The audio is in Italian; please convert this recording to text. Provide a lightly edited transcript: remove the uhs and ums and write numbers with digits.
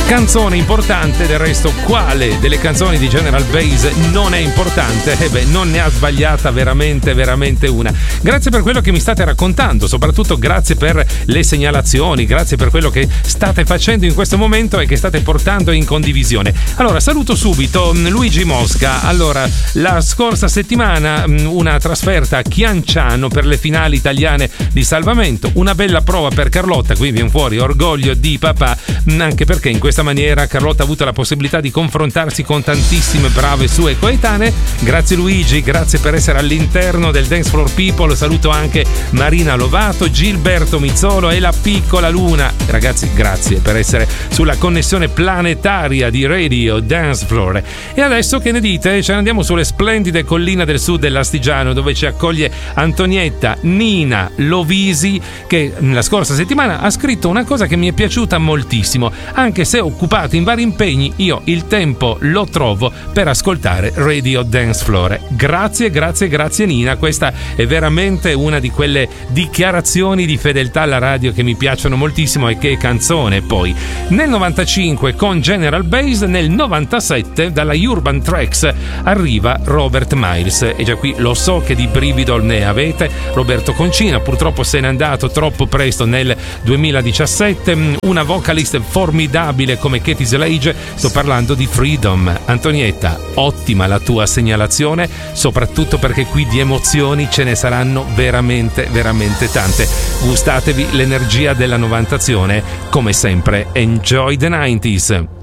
Canzone importante, del resto quale delle canzoni di General Bass non è importante? Non ne ha sbagliata veramente una. Grazie per quello che mi state raccontando, soprattutto grazie per le segnalazioni, grazie per quello che state facendo in questo momento e che state portando in condivisione. Allora, saluto subito Luigi Mosca. Allora, la scorsa settimana una trasferta a Chianciano per le finali italiane di salvamento, una bella prova per Carlotta, qui viene fuori orgoglio di papà, anche perché in questa maniera Carlotta ha avuto la possibilità di confrontarsi con tantissime brave sue coetanee. Grazie Luigi, grazie per essere all'interno del Dance Floor People. Saluto anche Marina Lovato, Gilberto Mizzolo e la piccola Luna. Ragazzi, grazie per essere sulla connessione planetaria di Radio Dance Floor. E adesso che ne dite? Ce ne andiamo sulle splendide colline del sud dell'Astigiano, dove ci accoglie Antonietta Nina Lovisi, che la scorsa settimana ha scritto una cosa che mi è piaciuta moltissimo. Anche se occupata in vari impegni, io il tempo lo trovo per ascoltare Radio Dance Floor. Grazie Nina, questa è veramente una di quelle dichiarazioni di fedeltà alla radio che mi piacciono moltissimo. E che canzone poi! Nel 95 con General Bass, nel 97 dalla Urban Tracks arriva Robert Miles, e già qui lo so che di brivido ne avete. Roberto Concina purtroppo se n'è andato troppo presto nel 2017, una vocalist formidabile come Katie Slade. Sto parlando di Freedom. Antonietta, ottima la tua segnalazione, soprattutto perché qui di emozioni ce ne saranno veramente tante. Gustatevi l'energia della novantazione, come sempre. Enjoy the 90s.